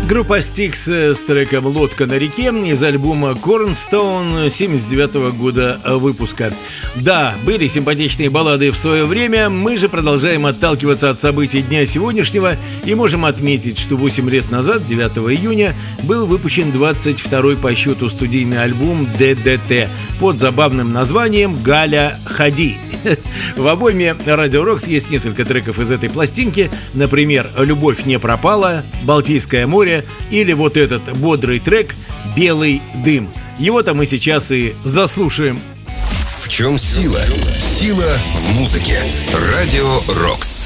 Группа Styx с треком «Лодка на реке» из альбома Cornerstone 79 года выпуска. Да, были симпатичные баллады в свое время, мы же продолжаем отталкиваться от событий дня сегодняшнего и можем отметить, что 8 лет назад, 9 июня, был выпущен 22-й по счету студийный альбом «ДДТ» под забавным названием «Галя, ходи». В обойме Радио Рокс есть несколько треков из этой пластинки, например, «Любовь не пропала», «Балтийское море» или вот этот бодрый трек «Белый дым». Его-то мы сейчас и заслушаем. В чем сила? Сила в музыке. Радио Рокс.